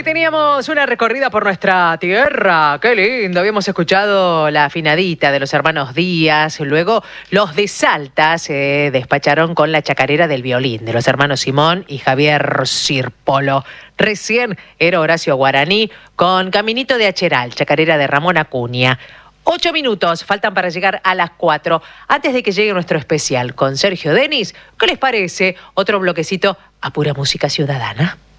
Ahí teníamos una recorrida por nuestra tierra. ¡Qué lindo! Habíamos escuchado la afinadita de los hermanos Díaz. Luego los de Salta se despacharon con la chacarera del violín de los hermanos Simón y Javier Sirpolo. Recién era Horacio Guaraní con Caminito de Acheral, chacarera de Ramón Acuña. 8 minutos faltan para llegar a las 4. Antes de que llegue nuestro especial con Sergio Denis, ¿qué les parece? Otro bloquecito a pura música ciudadana.